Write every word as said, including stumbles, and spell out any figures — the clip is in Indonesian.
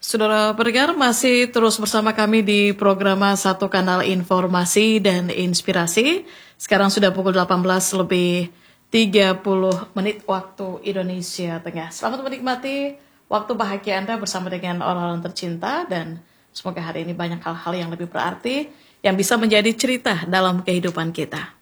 Saudara pendengar masih terus bersama kami di program Satu Kanal Informasi dan Inspirasi. Sekarang sudah pukul delapan belas lebih tiga puluh menit waktu Indonesia Tengah. Selamat menikmati waktu bahagia Anda bersama dengan orang-orang tercinta, dan semoga hari ini banyak hal-hal yang lebih berarti yang bisa menjadi cerita dalam kehidupan kita.